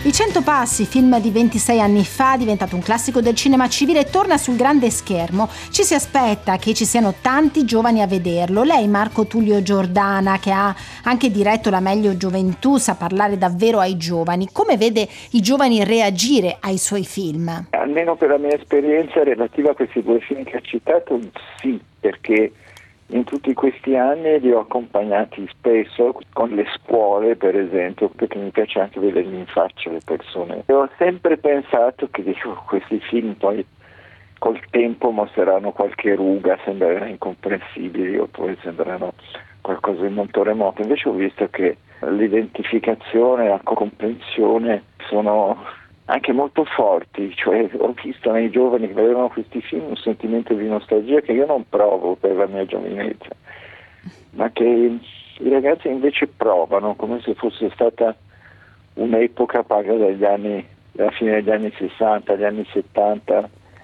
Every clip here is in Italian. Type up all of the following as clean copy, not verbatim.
I 100 passi, film di 26 anni fa, diventato un classico del cinema civile, torna sul grande schermo. Ci si aspetta che ci siano tanti giovani a vederlo. Lei, Marco Tullio Giordana, che ha anche diretto la Meglio Gioventù, sa parlare davvero ai giovani. Come vede i giovani reagire ai suoi film? Almeno per la mia esperienza relativa a questi due film che ha citato, sì, perché in tutti questi anni li ho accompagnati spesso con le scuole, per esempio, perché mi piace anche vedermi in faccia le persone. E ho sempre pensato che questi film poi col tempo mostreranno qualche ruga, sembreranno incomprensibili oppure sembreranno qualcosa di molto remoto. Invece ho visto che l'identificazione e la comprensione sono anche molto forti, cioè ho visto nei giovani che vedevano questi film un sentimento di nostalgia che io non provo per la mia giovinezza, ma che i ragazzi invece provano come se fosse stata un'epoca paga dalla fine degli anni 60, agli anni 70,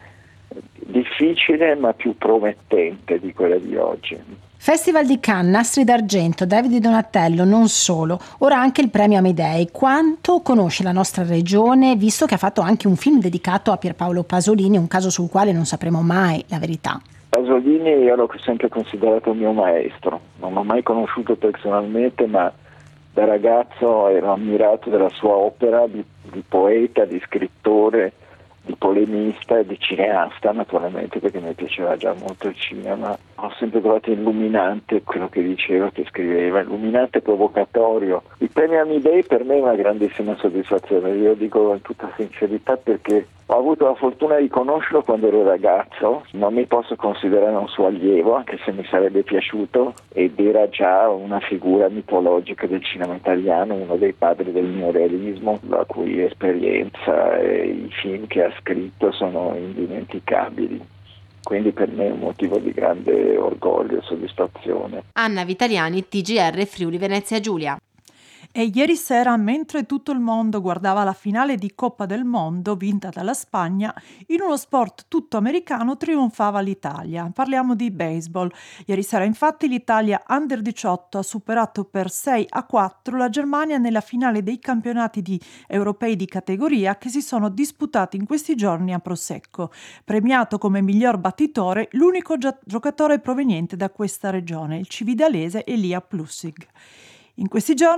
difficile ma più promettente di quella di oggi. Festival di Cannes, Nastri d'Argento, David Donatello, non solo, ora anche il premio Amidei. Quanto conosce la nostra regione, visto che ha fatto anche un film dedicato a Pierpaolo Pasolini, un caso sul quale non sapremo mai la verità? Pasolini io l'ho sempre considerato un mio maestro, non l'ho mai conosciuto personalmente, ma da ragazzo ero ammirato della sua opera di poeta, di scrittore, di polemista e di cineasta, naturalmente, perché mi piaceva già molto il cinema. Ho sempre trovato illuminante quello che diceva, che scriveva, illuminante e provocatorio. Il premio Amidei per me è una grandissima soddisfazione, io dico in tutta sincerità, perché ho avuto la fortuna di conoscerlo quando ero ragazzo, non mi posso considerare un suo allievo, anche se mi sarebbe piaciuto, ed era già una figura mitologica del cinema italiano, uno dei padri del neorealismo, la cui esperienza e i film che ha scritto sono indimenticabili. Quindi per me è un motivo di grande orgoglio e soddisfazione. Anna Vitaliani, TGR Friuli Venezia Giulia. E ieri sera, mentre tutto il mondo guardava la finale di Coppa del Mondo vinta dalla Spagna, in uno sport tutto americano trionfava l'Italia. Parliamo di baseball. Ieri sera infatti l'Italia Under 18 ha superato per 6-4 la Germania nella finale dei campionati europei di categoria che si sono disputati in questi giorni a Prosecco. Premiato come miglior battitore l'unico giocatore proveniente da questa regione, il cividalese Elia Plussig. In questi giorni